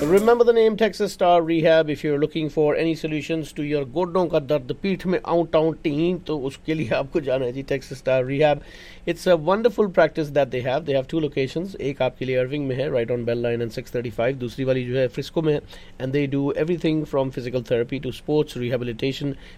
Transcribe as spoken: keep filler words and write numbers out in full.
Remember the name Texas Star Rehab. If you're looking for any solutions to your गोड्डों का दर्द, पीठ में out out tin, तो उसके लिए आपको जाना है जी Texas Star Rehab. It's a wonderful practice that they have. They have two locations. एक आपके लिए अर्विंग में है, right on Bell Line and six thirty-five. दूसरी वाली जो है फ्रिस्को में है. And they do everything from physical therapy to sports rehabilitation,